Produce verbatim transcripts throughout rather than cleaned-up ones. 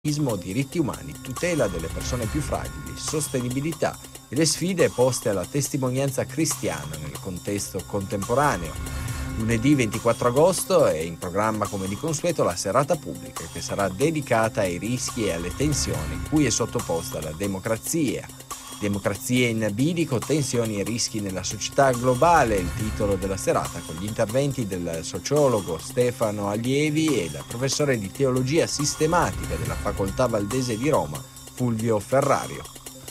diritti umani, tutela delle persone più fragili, sostenibilità e le sfide poste alla testimonianza cristiana nel contesto contemporaneo. Lunedì ventiquattro agosto è in programma come di consueto la serata pubblica che sarà dedicata ai rischi e alle tensioni cui è sottoposta la democrazia. Democrazia in bilico, tensioni e rischi nella società globale, il titolo della serata, con gli interventi del sociologo Stefano Allievi e il professore di teologia sistematica della Facoltà Valdese di Roma, Fulvio Ferrario.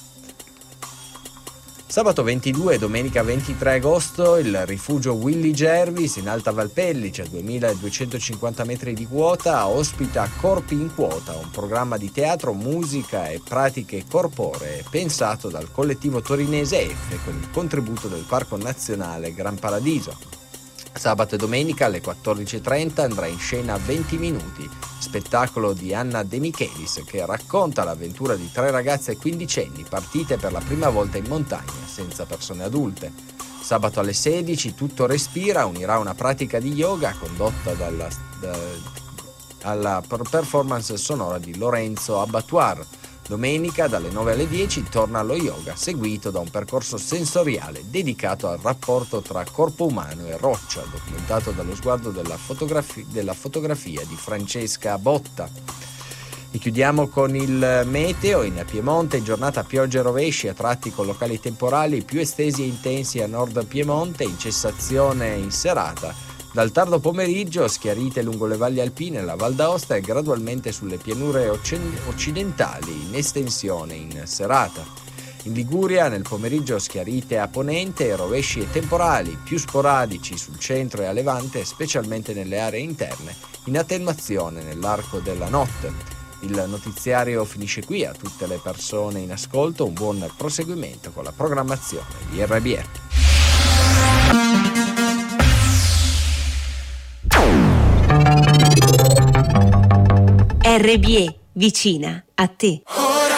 Sabato ventidue e domenica ventitré agosto il rifugio Willy Gervis in Alta Valpellice, a duemiladuecentocinquanta metri di quota, ospita Corpi in Quota, un programma di teatro, musica e pratiche corporee pensato dal collettivo torinese F con il contributo del Parco Nazionale Gran Paradiso. Sabato e domenica alle quattordici e trenta andrà in scena venti minuti, spettacolo di Anna De Michelis che racconta l'avventura di tre ragazze quindicenni partite per la prima volta in montagna senza persone adulte. Sabato alle sedici Tutto Respira unirà una pratica di yoga condotta dalla, da, alla performance sonora di Lorenzo Abbatuar. Domenica dalle nove alle dieci torna allo yoga, seguito da un percorso sensoriale dedicato al rapporto tra corpo umano e roccia, documentato dallo sguardo della, fotografi- della fotografia di Francesca Botta. E chiudiamo con il meteo. In Piemonte giornata piogge e rovesci, a tratti con locali temporali più estesi e intensi a nord Piemonte, in cessazione in serata. Dal tardo pomeriggio schiarite lungo le valli alpine e la Val d'Aosta e gradualmente sulle pianure occidentali in estensione in serata. In Liguria nel pomeriggio schiarite a ponente e rovesci e temporali più sporadici sul centro e a levante, specialmente nelle aree interne, in attenuazione nell'arco della notte. Il notiziario finisce qui. A tutte le persone in ascolto un buon proseguimento con la programmazione di R B E. R B E, vicina a te.